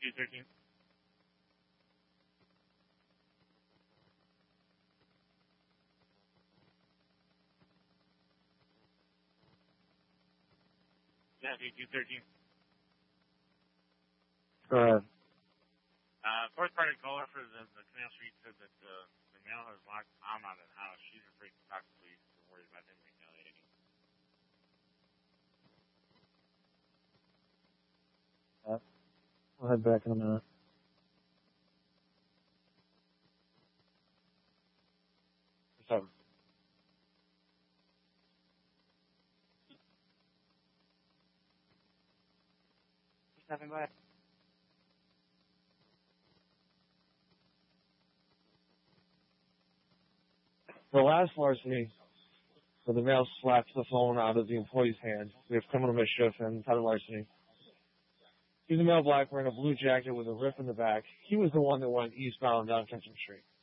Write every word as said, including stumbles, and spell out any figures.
two thirteen. Matthew two thirteen. Go ahead. Uh, fourth party caller for the, the Canal Street said that uh, the male has locked Tom out of the house. She's afraid to talk to police. They're worried about him retaliating. Uh, I'll head back in a minute. Seven. Seven, go ahead. The last larceny, where the male slapped the phone out of the employee's hand, we have criminal mischief and title larceny. He's a male black wearing a blue jacket with a rip in the back. He was the one that went eastbound down Kenton Street.